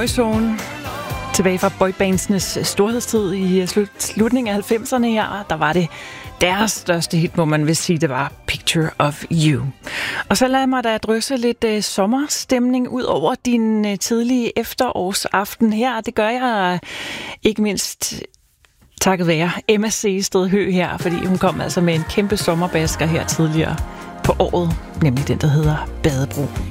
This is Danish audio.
Boyzone. Tilbage fra boybandsnes storhedstid i slutningen af 90'erne her, der var det deres største hit, hvor man vil sige, det var Picture of You. Og så lad mig da drysse lidt sommerstemning ud over din tidlige efterårsaften her. Det gør jeg ikke mindst takket være Emma Sehested Høgh her, fordi hun kom altså med en kæmpe sommerbasker her tidligere på året, nemlig den, der hedder Badebro.